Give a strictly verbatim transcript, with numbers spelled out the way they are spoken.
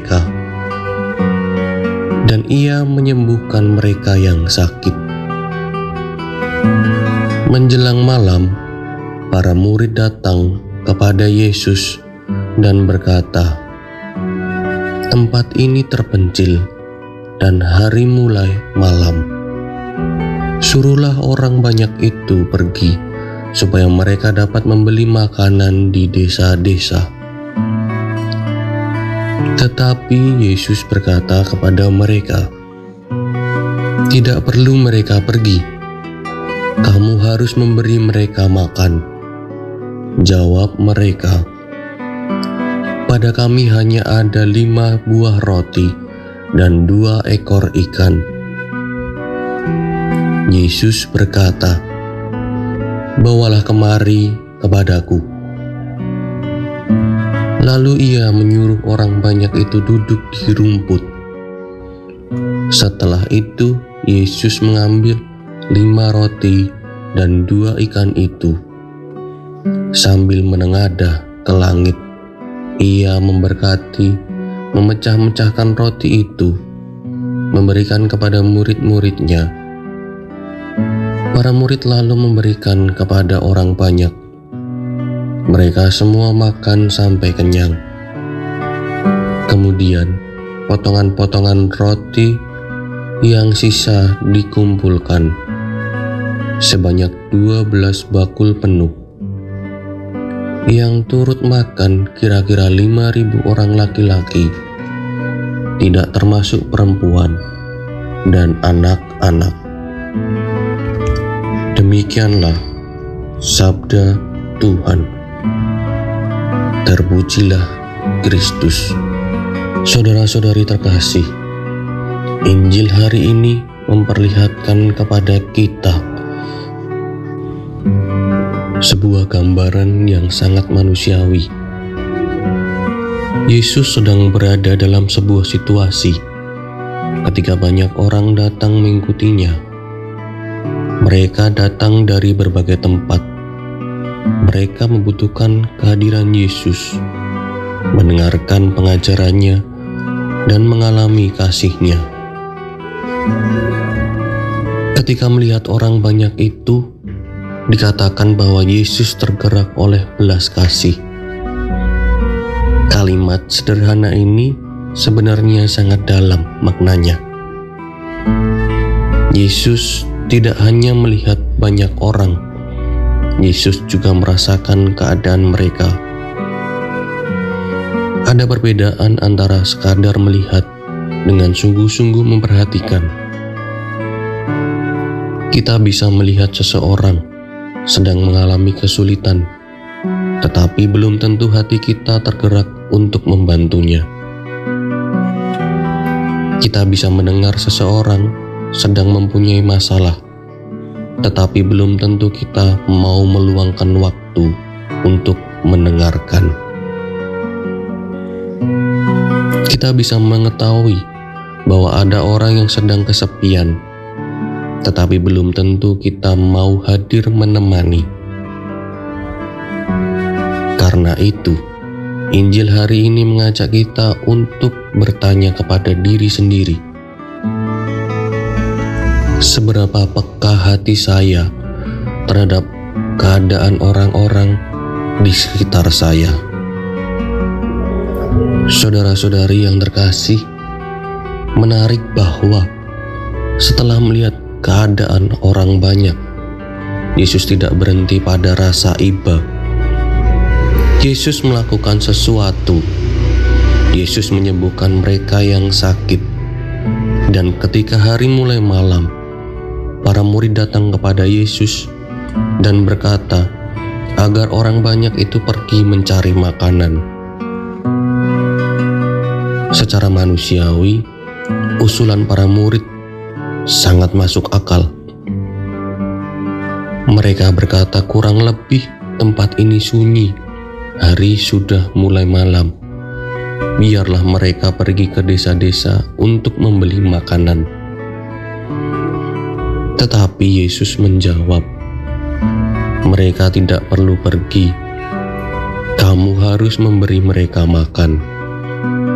mereka, dan Ia menyembuhkan mereka yang sakit. Menjelang malam, para murid datang kepada Yesus dan berkata, "Tempat ini terpencil dan hari mulai malam. Suruhlah orang banyak itu pergi, supaya mereka dapat membeli makanan di desa-desa." Tetapi Yesus berkata kepada mereka, "Tidak perlu mereka pergi. Kamu harus memberi mereka makan." Jawab mereka, "Pada kami hanya ada lima buah roti dan dua ekor ikan." Yesus berkata, "Bawalah kemari kepadaku." Lalu Ia menyuruh orang banyak itu duduk di rumput. Setelah itu, Yesus mengambil lima roti dan dua ikan itu. Sambil menengadah ke langit, Ia memberkati, memecah-mecahkan roti itu, memberikan kepada murid-muridnya. Para murid lalu memberikan kepada orang banyak. Mereka semua makan sampai kenyang. Kemudian, potongan-potongan roti yang sisa dikumpulkan, sebanyak dua belas bakul penuh. Yang turut makan kira-kira lima ribu orang laki-laki, tidak termasuk perempuan dan anak-anak. Demikianlah sabda Tuhan. Terpujilah Kristus. Saudara-saudari terkasih, Injil hari ini memperlihatkan kepada kita sebuah gambaran yang sangat manusiawi. Yesus sedang berada dalam sebuah situasi ketika banyak orang datang mengikutinya. Mereka datang dari berbagai tempat. Mereka membutuhkan kehadiran Yesus, mendengarkan pengajarannya, dan mengalami kasih-Nya. Ketika melihat orang banyak itu, dikatakan bahwa Yesus tergerak oleh belas kasih. Kalimat sederhana ini sebenarnya sangat dalam maknanya. Yesus tidak hanya melihat banyak orang, Yesus juga merasakan keadaan mereka. Ada perbedaan antara sekadar melihat dengan sungguh-sungguh memperhatikan. Kita bisa melihat seseorang sedang mengalami kesulitan, tetapi belum tentu hati kita tergerak untuk membantunya. Kita bisa mendengar seseorang sedang mempunyai masalah, tetapi belum tentu kita mau meluangkan waktu untuk mendengarkan. Kita bisa mengetahui bahwa ada orang yang sedang kesepian, tetapi belum tentu kita mau hadir menemani. Karena itu, Injil hari ini mengajak kita untuk bertanya kepada diri sendiri, seberapa peka hati saya terhadap keadaan orang-orang di sekitar saya? Saudara-saudari yang terkasih, menarik bahwa setelah melihat keadaan orang banyak, Yesus tidak berhenti pada rasa iba. Yesus melakukan sesuatu. Yesus menyembuhkan mereka yang sakit. Dan ketika hari mulai malam, para murid datang kepada Yesus dan berkata agar orang banyak itu pergi mencari makanan. Secara manusiawi, usulan para murid sangat masuk akal. Mereka berkata, kurang lebih tempat ini sunyi, hari sudah mulai malam. Biarlah mereka pergi ke desa-desa untuk membeli makanan. Tetapi Yesus menjawab, mereka tidak perlu pergi. Kamu harus memberi mereka makan.